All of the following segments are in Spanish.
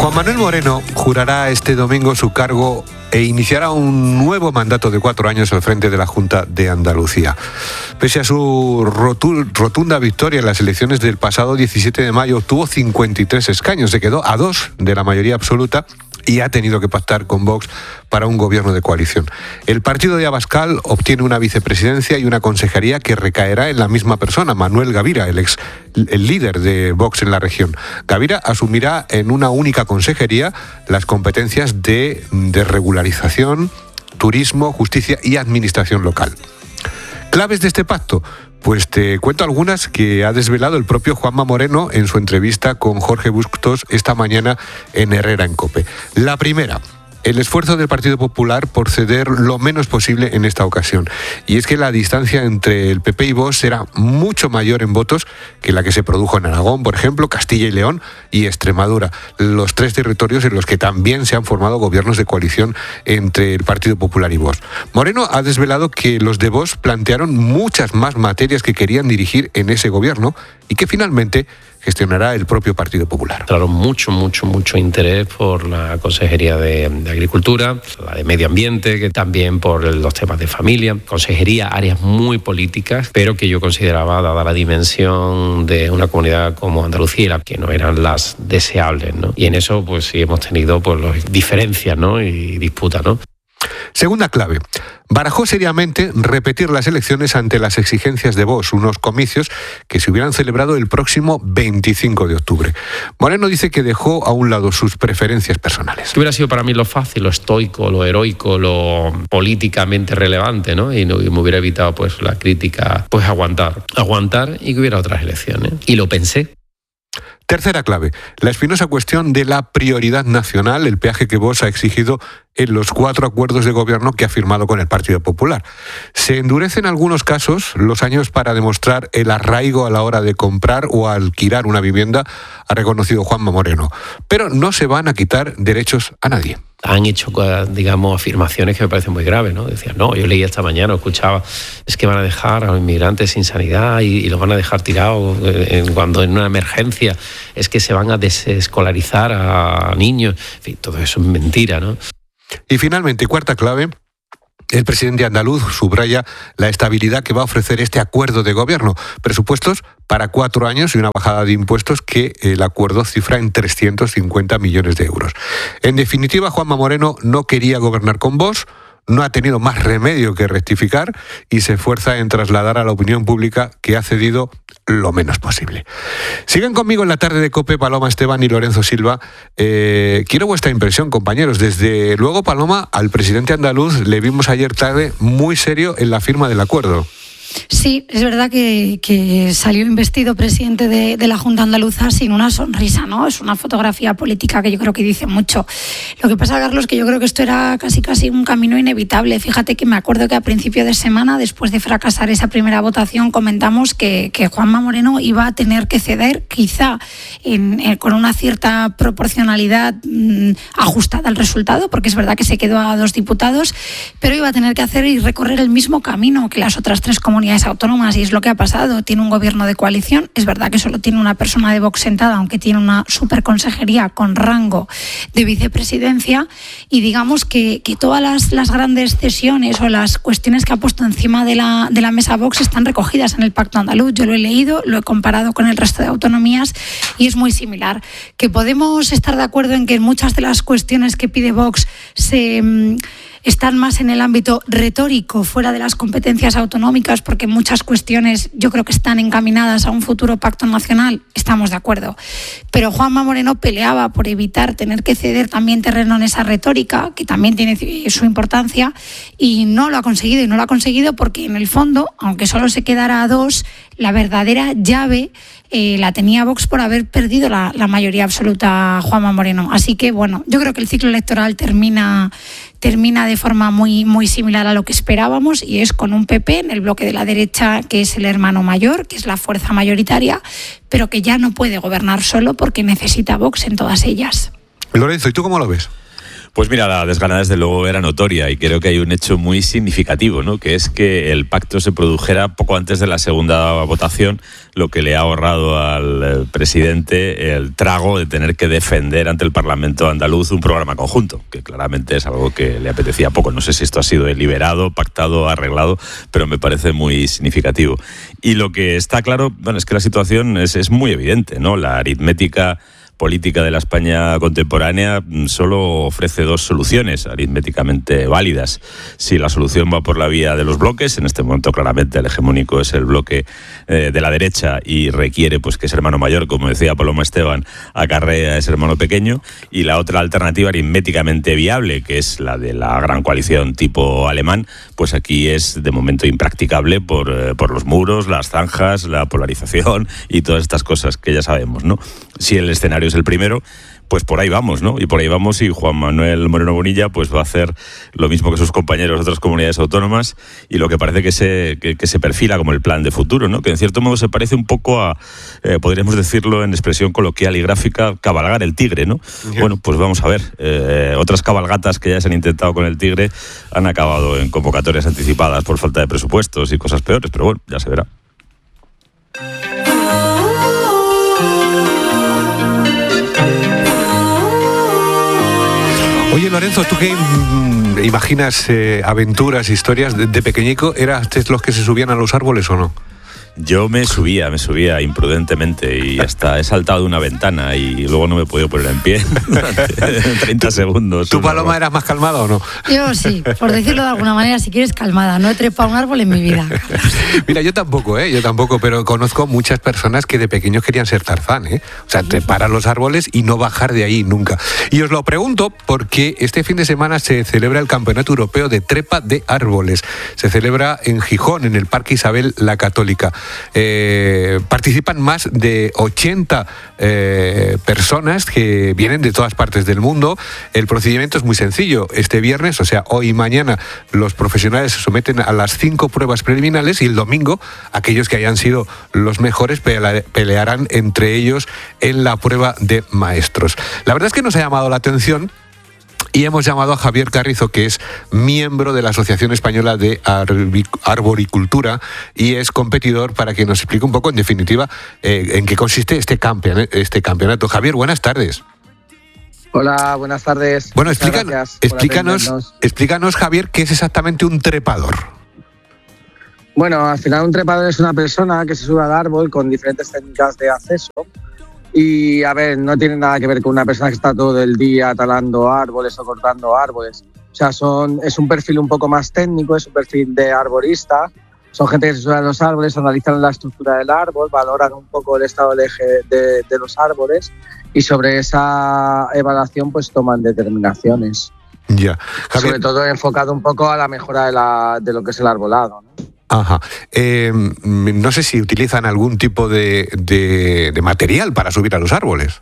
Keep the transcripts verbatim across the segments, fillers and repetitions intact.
Juan Manuel Moreno jurará este domingo su cargo e iniciará un nuevo mandato de cuatro años al frente de la Junta de Andalucía. Pese a su rotunda victoria en las elecciones del pasado diecisiete de mayo, obtuvo cincuenta y tres escaños, se quedó a dos de la mayoría absoluta y ha tenido que pactar con Vox para un gobierno de coalición. El partido de Abascal obtiene una vicepresidencia y una consejería que recaerá en la misma persona, Manuel Gavira, el ex el líder de Vox en la región. Gavira asumirá en una única consejería las competencias de, de regularización, turismo, justicia y administración local. ¿Claves de este pacto? Pues te cuento algunas que ha desvelado el propio Juanma Moreno en su entrevista con Jorge Bustos esta mañana en Herrera en COPE. La primera, el esfuerzo del Partido Popular por ceder lo menos posible en esta ocasión. Y es que la distancia entre el P P y Vox será mucho mayor en votos que la que se produjo en Aragón, por ejemplo, Castilla y León y Extremadura, los tres territorios en los que también se han formado gobiernos de coalición entre el Partido Popular y Vox. Moreno ha desvelado que los de Vox plantearon muchas más materias que querían dirigir en ese gobierno y que finalmente gestionará el propio Partido Popular. Claro, mucho, mucho, mucho interés por la Consejería de, de Agricultura, la de Medio Ambiente, que también por los temas de familia, consejería, áreas muy políticas, pero que yo consideraba, dada la dimensión de una comunidad como Andalucía, que no eran las deseables, ¿no? Y en eso, pues sí hemos tenido pues, los, diferencias, ¿no? Y disputas, ¿no? Segunda clave. Barajó seriamente repetir las elecciones ante las exigencias de Vox, unos comicios que se hubieran celebrado el próximo veinticinco de octubre. Moreno dice que dejó a un lado sus preferencias personales. Que hubiera sido para mí lo fácil, lo estoico, lo heroico, lo políticamente relevante, ¿no? Y, no, y me hubiera evitado pues la crítica, pues aguantar, aguantar y que hubiera otras elecciones. Y lo pensé. Tercera clave, la espinosa cuestión de la prioridad nacional, el peaje que Vox ha exigido en los cuatro acuerdos de gobierno que ha firmado con el Partido Popular. Se endurecen en algunos casos los años para demostrar el arraigo a la hora de comprar o alquilar una vivienda, ha reconocido Juanma Moreno, pero no se van a quitar derechos a nadie. Han hecho, digamos, afirmaciones que me parecen muy graves, ¿no? Decían, no, yo leí esta mañana, escuchaba, es que van a dejar a los inmigrantes sin sanidad y, y los van a dejar tirados en, cuando en una emergencia, es que se van a desescolarizar a niños. En fin, todo eso es mentira, ¿no? Y finalmente, cuarta clave, el presidente andaluz subraya la estabilidad que va a ofrecer este acuerdo de gobierno. Presupuestos para cuatro años y una bajada de impuestos que el acuerdo cifra en trescientos cincuenta millones de euros. En definitiva, Juanma Moreno no quería gobernar con Vox, no ha tenido más remedio que rectificar y se esfuerza en trasladar a la opinión pública que ha cedido lo menos posible. Sigan conmigo en la tarde de COPE, Paloma Esteban y Lorenzo Silva. Eh, quiero vuestra impresión, compañeros. Desde luego, Paloma, al presidente andaluz le vimos ayer tarde muy serio en la firma del acuerdo. Sí, es verdad que, que salió investido presidente de, de la Junta Andaluza sin una sonrisa, ¿no? Es una fotografía política que yo creo que dice mucho. Lo que pasa, Carlos, que yo creo que esto era casi casi un camino inevitable. Fíjate que me acuerdo que a principio de semana, después de fracasar esa primera votación, comentamos que, que Juanma Moreno iba a tener que ceder, quizá en, en, con una cierta proporcionalidad mmm, ajustada al resultado, porque es verdad que se quedó a dos diputados, pero iba a tener que hacer y recorrer el mismo camino que las otras tres comunidades comunidades autónomas, y es lo que ha pasado. Tiene un gobierno de coalición, es verdad que solo tiene una persona de Vox sentada, aunque tiene una superconsejería con rango de vicepresidencia, y digamos que, que todas las, las grandes cesiones o las cuestiones que ha puesto encima de la, de la mesa Vox están recogidas en el Pacto Andaluz. Yo lo he leído, lo he comparado con el resto de autonomías y es muy similar. Que podemos estar de acuerdo en que en muchas de las cuestiones que pide Vox se... Mmm, están más en el ámbito retórico, fuera de las competencias autonómicas, porque muchas cuestiones yo creo que están encaminadas a un futuro pacto nacional, estamos de acuerdo. Pero Juanma Moreno peleaba por evitar tener que ceder también terreno en esa retórica, que también tiene su importancia, y no lo ha conseguido, y no lo ha conseguido porque en el fondo, aunque solo se quedara a dos, la verdadera llave eh, la tenía Vox por haber perdido la, la mayoría absoluta Juanma Moreno. Así que, bueno, yo creo que el ciclo electoral termina... termina de forma muy, muy similar a lo que esperábamos, y es con un P P en el bloque de la derecha, que es el hermano mayor, que es la fuerza mayoritaria, pero que ya no puede gobernar solo porque necesita Vox en todas ellas. Lorenzo, ¿y tú cómo lo ves? Pues mira, la desganada desde luego era notoria y creo que hay un hecho muy significativo, ¿no? Que es que el pacto se produjera poco antes de la segunda votación, lo que le ha ahorrado al presidente el trago de tener que defender ante el Parlamento andaluz un programa conjunto, que claramente es algo que le apetecía poco. No sé si esto ha sido deliberado, pactado, arreglado, pero me parece muy significativo. Y lo que está claro, bueno, es que la situación es, es muy evidente, ¿no? La aritmética política de la España contemporánea solo ofrece dos soluciones aritméticamente válidas. Si la solución va por la vía de los bloques, en este momento claramente el hegemónico es el bloque eh, de la derecha y requiere pues que ese hermano mayor, como decía Paloma Esteban, acarrea a ese hermano pequeño, y la otra alternativa aritméticamente viable, que es la de la gran coalición tipo alemán, pues aquí es de momento impracticable por, eh, por los muros, las zanjas, la polarización y todas estas cosas que ya sabemos, ¿no? Si el escenario es el primero, pues por ahí vamos, ¿no? Y por ahí vamos, y Juan Manuel Moreno Bonilla pues va a hacer lo mismo que sus compañeros de otras comunidades autónomas, y lo que parece que se, que, que se perfila como el plan de futuro, ¿no? Que en cierto modo se parece un poco a, eh, podríamos decirlo en expresión coloquial y gráfica, cabalgar el tigre, ¿no? Yeah. Bueno, pues vamos a ver, eh, otras cabalgatas que ya se han intentado con el tigre han acabado en convocatorias anticipadas por falta de presupuestos y cosas peores, pero bueno, ya se verá. Oye, Lorenzo, ¿tú qué mm, imaginas eh, aventuras, historias de, de pequeñico? ¿Eras los que se subían a los árboles o no? Yo me subía, me subía imprudentemente y hasta he saltado de una ventana y luego no me he podido poner en pie durante treinta segundos. ¿Tú, Paloma, eras más calmada o no? Yo sí, por decirlo de alguna manera, si quieres, calmada. No he trepado un árbol en mi vida, Carlos. Mira, yo tampoco, ¿eh? Yo tampoco, pero conozco muchas personas que de pequeños querían ser Tarzán, ¿eh? O sea, trepar a los árboles y no bajar de ahí nunca. Y os lo pregunto porque este fin de semana se celebra el Campeonato Europeo de Trepa de Árboles. Se celebra en Gijón, en el Parque Isabel la Católica. Eh, participan más de ochenta eh, personas que vienen de todas partes del mundo. El procedimiento es muy sencillo. Este viernes, o sea, hoy y mañana, los profesionales se someten a las cinco pruebas preliminares y el domingo aquellos que hayan sido los mejores pele- pelearán entre ellos en la prueba de maestros. La verdad es que nos ha llamado la atención y hemos llamado a Javier Carrizo, que es miembro de la Asociación Española de Arboricultura y es competidor, para que nos explique un poco, en definitiva, eh, en qué consiste este campeonato, este campeonato. Javier, buenas tardes. Hola, buenas tardes. Bueno, explícanos, explícanos, explícanos, Javier, ¿qué es exactamente un trepador? Bueno, al final un trepador es una persona que se sube al árbol con diferentes técnicas de acceso. Y, a ver, no tiene nada que ver con una persona que está todo el día talando árboles o cortando árboles. O sea, son, es un perfil un poco más técnico, es un perfil de arborista. Son gente que se sube a los árboles, analizan la estructura del árbol, valoran un poco el estado del eje de, de los árboles y sobre esa evaluación pues toman determinaciones. Ya. Javier, sobre todo enfocado un poco a la mejora de, la, de lo que es el arbolado, ¿no? Ajá. Eh, no sé si utilizan algún tipo de, de, de material para subir a los árboles.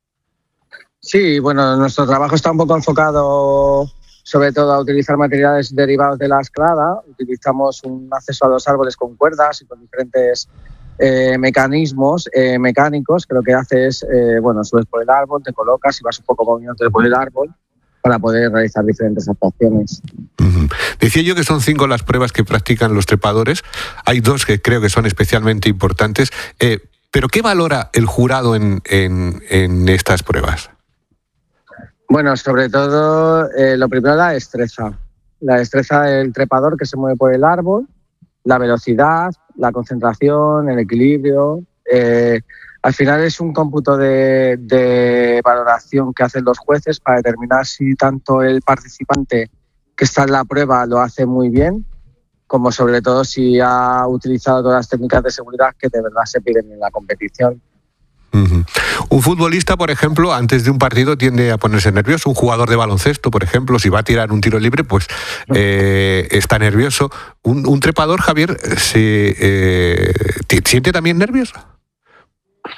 Sí, bueno, nuestro trabajo está un poco enfocado sobre todo a utilizar materiales derivados de la esclada. Utilizamos un acceso a los árboles con cuerdas y con diferentes eh, mecanismos eh, mecánicos que lo que hace es, eh, bueno, subes por el árbol, te colocas y vas un poco moviéndote por el árbol para poder realizar diferentes actuaciones. Uh-huh. Decía yo que son cinco las pruebas que practican los trepadores. Hay dos que creo que son especialmente importantes. Eh, ¿Pero qué valora el jurado en, en, en estas pruebas? Bueno, sobre todo, eh, lo primero la destreza. La destreza del trepador que se mueve por el árbol, la velocidad, la concentración, el equilibrio. Eh, Al final es un cómputo de, de valoración que hacen los jueces para determinar si tanto el participante que está en la prueba lo hace muy bien, como sobre todo si ha utilizado todas las técnicas de seguridad que de verdad se piden en la competición. Uh-huh. Un futbolista, por ejemplo, antes de un partido tiende a ponerse nervioso. Un jugador de baloncesto, por ejemplo, si va a tirar un tiro libre, pues eh, está nervioso. Un, un trepador, Javier, ¿se eh, siente también nervioso?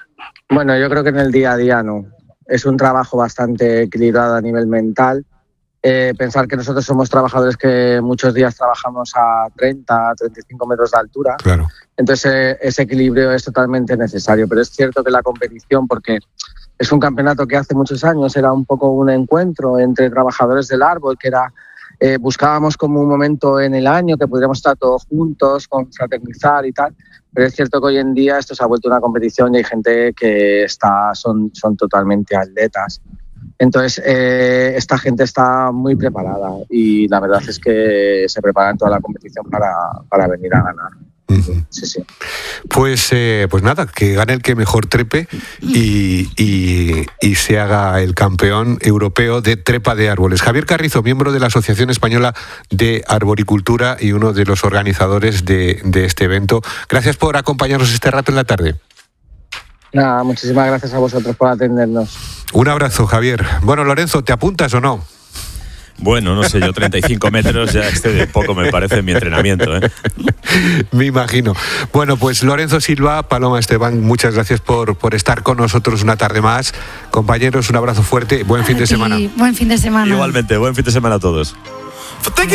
Bueno, yo creo que en el día a día no. Es un trabajo bastante equilibrado a nivel mental Eh, pensar que nosotros somos trabajadores que muchos días trabajamos a treinta, treinta y cinco metros de altura. Claro. Entonces eh, ese equilibrio es totalmente necesario, pero es cierto que la competición, porque es un campeonato que hace muchos años era un poco un encuentro entre trabajadores del árbol, que era eh, buscábamos como un momento en el año que pudiéramos estar todos juntos, confraternizar y tal, pero es cierto que hoy en día esto se ha vuelto una competición y hay gente que está son, son totalmente atletas. Entonces, eh, esta gente está muy preparada y la verdad es que se preparan toda la competición para, para venir a ganar. Uh-huh. Sí, sí. Pues, eh, pues nada, que gane el que mejor trepe y, y, y se haga el campeón europeo de trepa de árboles. Javier Carrizo, miembro de la Asociación Española de Arboricultura y uno de los organizadores de, de este evento. Gracias por acompañarnos este rato en la tarde. Nada, muchísimas gracias a vosotros por atendernos. Un abrazo, Javier. Bueno, Lorenzo, ¿te apuntas o no? Bueno, no sé, yo treinta y cinco metros ya excede un poco, me parece, mi entrenamiento, ¿eh? Me imagino. Bueno, pues Lorenzo Silva, Paloma Esteban, muchas gracias por, por estar con nosotros una tarde más. Compañeros, un abrazo fuerte, buen fin de semana. Buen fin de semana. Igualmente, buen fin de semana a todos.